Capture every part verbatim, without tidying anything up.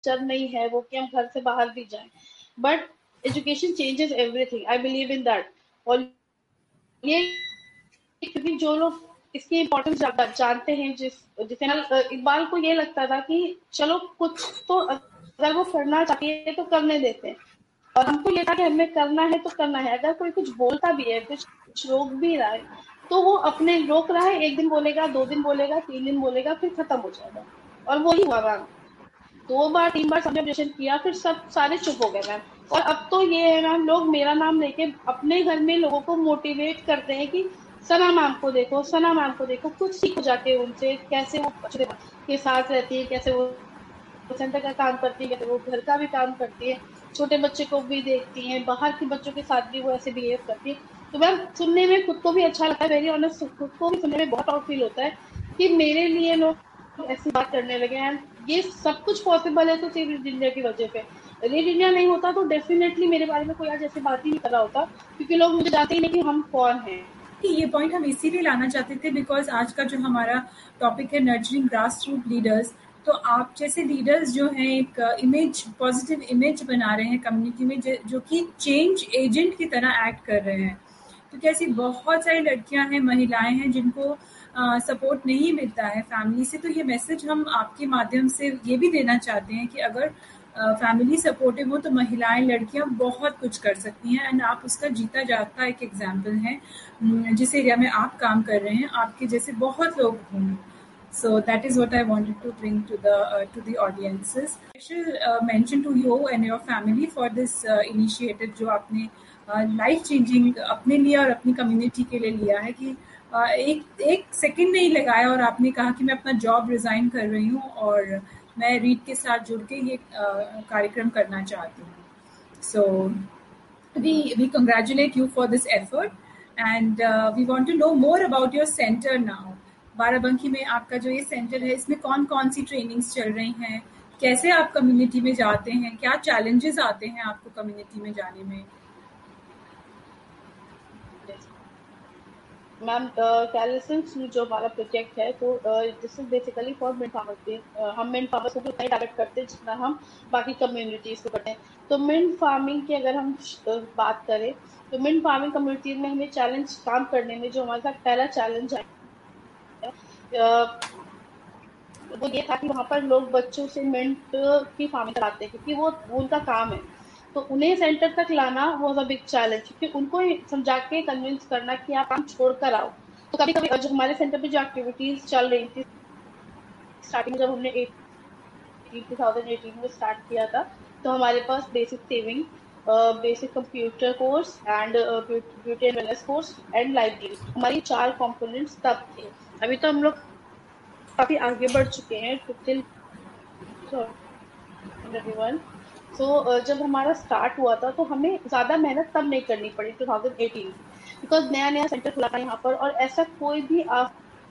Culture नहीं है वो कि हम घर से बाहर भी जाएं, but education changes everything, I believe in that. और ये क्योंकि जो लोग इसकी इम्पोर्टेंस जानते हैं, जिस जिसे ना इकबाल को ये लगता था कि चलो कुछ तो अगर वो करना चाहती है तो करने देते हैं, और हमको ये था कि हमें करना है तो करना है। अगर कोई कुछ बोलता भी है, कुछ रोक भी रहा है, तो वो अपने रोक रहा है, एक दिन बोलेगा, दो दिन बोलेगा, तीन दिन बोलेगा, फिर खत्म हो जाएगा। और वो ही हुआ मैम, दो बार तीन बार सबने ऑब्जेक्शन किया, फिर सब सारे चुप हो गए मैम। और अब तो ये है मैम, लोग मेरा नाम लेके अपने घर में लोगों को मोटिवेट करते हैं कि सना मैम को देखो, सना मैम को देखो, कुछ सीखो जाके उनसे, कैसे वो बच्चों के साथ रहती है, कैसे वो सेंटर का काम करती है, कैसे वो घर का भी काम करती है, छोटे बच्चे को भी देखती है, बाहर के बच्चों के साथ भी वो ऐसे बिहेव करती है। तो मैम सुनने में खुद को भी अच्छा लगता है, वेरी ऑनेस्ट, खुद को भी सुनने में बहुत प्राउड फील होता है कि मेरे लिए लोग ऐसी बात करने लगे हैं। ये सब कुछ पॉसिबल है तो सिर्फ रीड इंडिया की वजह पे। रीड इंडिया नहीं होता तो डेफिनेटली मेरे बारे में कोई आज ऐसी बात ही नहीं कर रहा होता, क्योंकि लोग मुझे जानते ही नहीं कि हम कौन हैं। ये पॉइंट हम इसीलिए लाना चाहते थे बिकॉज आज का जो हमारा टॉपिक है नर्चरिंग ग्रास रूट लीडर्स, तो आप जैसे लीडर्स जो हैं एक इमेज, पॉजिटिव इमेज बना रहे हैं कम्युनिटी में, जो कि चेंज एजेंट की तरह एक्ट कर रहे हैं। क्योंकि ऐसी बहुत सारी लड़कियां हैं, महिलाएं हैं जिनको सपोर्ट uh, नहीं मिलता है फैमिली से। तो ये मैसेज हम आपके माध्यम से ये भी देना चाहते हैं कि अगर फैमिली uh, सपोर्टिव हो तो महिलाएं, लड़कियां बहुत कुछ कर सकती हैं। एंड आप उसका जीता जागता एक एग्जाम्पल हैं। जिस एरिया में आप काम कर रहे हैं आपके जैसे बहुत लोग होंगे। So that is what I wanted to bring to the uh, to the audiences. Special uh, mention to you and your family for this uh, initiative जो आपने लाइफ uh, चेंजिंग अपने लिए और अपनी कम्युनिटी के लिए लिया है कि uh, एक एक सेकंड नहीं लगाया और आपने कहा कि मैं अपना जॉब रिजाइन कर रही हूँ और मैं रीड के साथ जुड़ के ये uh, कार्यक्रम करना चाहती हूँ। So we we congratulate you for this effort and uh, we want to know more about your center now. Barabanki में आपका जो ये सेंटर है इसमें कौन कौन सी ट्रेनिंग्स चल रही हैं, कैसे आप कम्युनिटी में जाते हैं, क्या चैलेंजेस आते हैं आपको कम्युनिटी में जाने में? मैम कैलिसेंस जो हमारा प्रोजेक्ट है तो this is basically for mid farmers. हम मिड फार्मर्स को उतना ही टारगेट करते हैं जितना हम बाकी कम्युनिटीज को करते हैं। तो मिड फार्मिंग की अगर हम बात करें तो मिड फार्मिंग कम्युनिटी में हमें चैलेंज काम करने में जो हमारे साथ पहला चैलेंज है वो ये था कि वहाँ पर लोग बच्चों से मिंट की फार्मिंग कराते हैं, क्योंकि वो उनका काम है। तो उन्हें सेंटर तक लाना वाज अ बिग चैलेंज, क्योंकि उनको समझा के कन्विंस करना कि आप काम छोड़ कर आओ। तो कभी कभी जो हमारे सेंटर पे जो एक्टिविटीज चल रही थी स्टार्टिंग, जब हमने टू थाउजेंड एटीन में स्टार्ट किया था, तो हमारे पास basic saving, basic computer course and beauty and wellness course and library, हमारी चार कंपोनेंट्स तब थे। अभी तो हम लोग काफी आगे बढ़ चुके हैं टिल एवरीवन। सो जब हमारा स्टार्ट हुआ था तो हमें ज्यादा मेहनत तब नहीं करनी पड़ी टू थाउजेंड एटीन, बिकॉज नया नया सेंटर खुला था यहाँ पर, और ऐसा कोई भी आप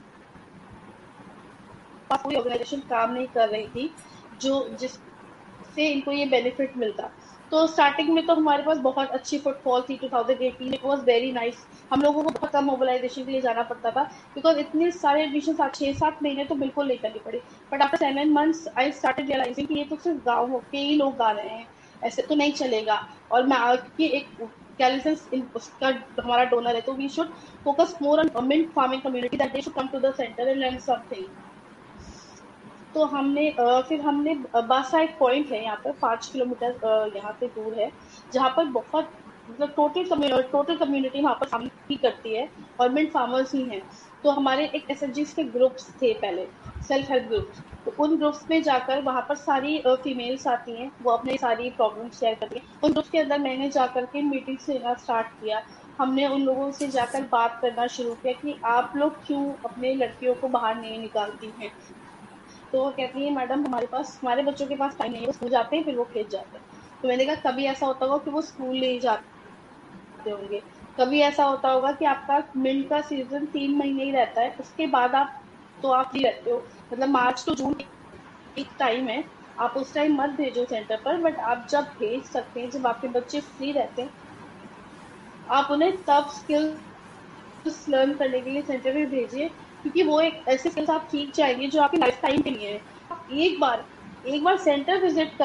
कोई ऑर्गेनाइजेशन काम नहीं कर रही थी जो जिससे इनको ये बेनिफिट मिलता। तो स्टार्टिंग में तो हमारे पास बहुत अच्छी फुटफॉल थी two thousand eighteen, it was very nice. हम लोगों को बहुत कम मोबिलाइजेशन के लिए जाना पड़ता था, बिकॉज इतने सारे एडमिशन छह सात महीने तो बिल्कुल नहीं करनी पड़ी। But after seven months I started realising कि ये तो सिर्फ गाँव के ही लोग गा रहे हैं, ऐसे तो नहीं चलेगा। और मैं क्योंकि एक कैलिसेंस उसका हमारा डोनर है, तो we should focus more on mint farming community, that they should come to the centre and learn something. तो हमने फिर हमने बासा एक पॉइंट है यहाँ पर पाँच किलोमीटर यहाँ से दूर है, जहाँ पर बहुत मतलब टोटल टोटल कम्युनिटी वहाँ पर शामिल ही करती है और मिंट फार्मर्स ही हैं। तो हमारे एक एसएचजीज के ग्रुप्स थे पहले, सेल्फ हेल्प ग्रुप्स। तो उन ग्रुप्स में जाकर वहाँ पर सारी फीमेल्स आती हैं, वो अपनी सारी प्रॉब्लम शेयर करती हैं। उन ग्रुप्स के अंदर मैंने जाकर के मीटिंग्स लेना स्टार्ट किया। हमने उन लोगों से जाकर बात करना शुरू किया कि आप लोग क्यों अपने लड़कियों को बाहर नहीं निकालती हैं। तो वो कहती है मैडम हमारे पास हमारे बच्चों के पास टाइम नहीं है, वो स्कूल जाते हैं फिर वो खेत जाते हैं। तो मैंने कहा कभी ऐसा होता होगा कि वो स्कूल नहीं जाते होंगे, कभी ऐसा होता होगा कि आपका मिंट का सीजन तीन महीने ही रहता है, उसके बाद आप तो आप फ्री रहते हो, मतलब मार्च टू जून एक टाइम है, आप उस टाइम मत भेजो सेंटर पर, बट आप जब भेज सकते हैं, जब आपके बच्चे फ्री रहते हैं, आप उन्हें तब स्किल्स लर्न करने के लिए सेंटर में भेजिए, क्योंकि वो एक ऐसे स्किल्स आप सीख जाएंगे जो आपकी लाइफ टाइम के लिए है। एक बार एक बार सेंटर विजिट कर